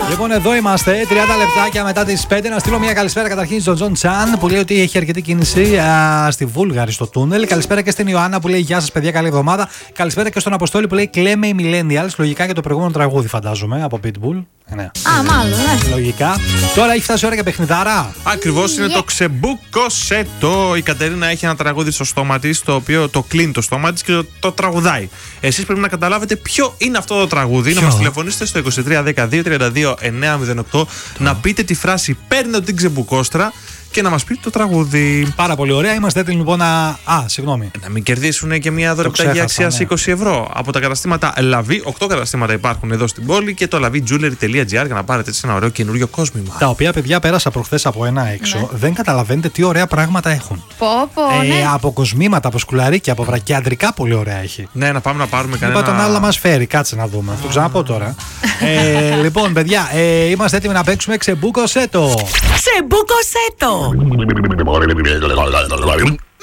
Λοιπόν, εδώ είμαστε, 30 λεπτάκια μετά τις 5. Να στείλω μια καλησπέρα καταρχήν στον Τζον Τσάν που λέει ότι έχει αρκετή κίνηση στη Βούλγαρη στο τούνελ. Καλησπέρα και στην Ιωάννα που λέει γεια σας, παιδιά, καλή εβδομάδα. Καλησπέρα και στον Αποστόλη που λέει κλαίμε οι Millennials. Λογικά για το προηγούμενο τραγούδι, φαντάζομαι, από Pitbull. Ναι. Α, μάλλον, ναι. Λογικά. Τώρα έχει φτάσει η ώρα για παιχνιδάρα. Ακριβώς, είναι το ξεμπούκοσέτο. Η Κατερίνα έχει ένα τραγούδι στο στόμα της, το οποίο το κλείνει το στόμα της και το τραγουδάει. Εσείς πρέπει να καταλάβετε ποιο είναι αυτό το τραγούδι. Να μας τηλεφωνήσετε στο 2310-232-908 να πείτε τη φράση παίρνω την ξεμπουκόστρα και να μας πείτε το τραγούδι. Πάρα πολύ ωραία. Είμαστε έτοιμοι λοιπόν να. Συγγνώμη. Να μην κερδίσουν και μια δωρεπιταγή αξίας 20 ευρώ από τα καταστήματα Λαβή. 8 καταστήματα υπάρχουν εδώ στην πόλη και το lavijewelry.gr για να πάρετε έτσι ένα ωραίο καινούριο κόσμημα. Τα οποία, παιδιά, πέρασα προχθές από ένα έξω. Ναι. Δεν καταλαβαίνετε τι ωραία πράγματα έχουν. Ναι. Από κοσμήματα, από σκουλαρίκια, από βρακιαντρικά πολύ ωραία έχει. Ναι, να πάμε να πάρουμε κανένα. Είπα τον άλλο να μας φέρει. Κάτσε να δούμε. Το ξαναπώ τώρα. Λοιπόν, παιδιά, είμαστε έτοιμοι να παίξουμε ξεμπούκοσέτο. Ξεμπούκοσέτο.